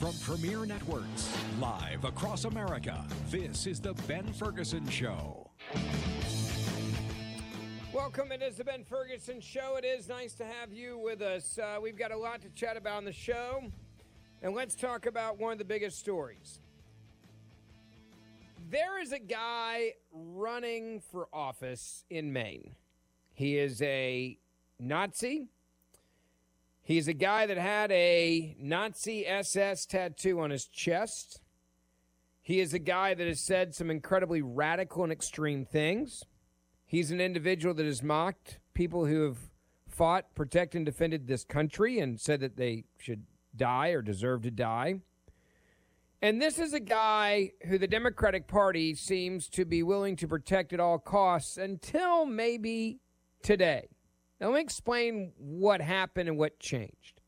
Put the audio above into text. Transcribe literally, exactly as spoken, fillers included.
From Premier Networks, live across America, this is The Ben Ferguson Show. Welcome. It is The Ben Ferguson Show. It is nice to have you with us. Uh, we've got a lot to chat about on the show, and let's talk about one of the biggest stories. There is a guy running for office in Maine. He is a Nazi. He's a guy that had a Nazi S S tattoo on his chest. He is a guy that has said some incredibly radical and extreme things. He's an individual that has mocked people who have fought, protected, and defended this country and said that they should die or deserve to die. And this is a guy who the Democratic Party seems to be willing to protect at all costs until maybe today. Now, let me explain what happened and what changed.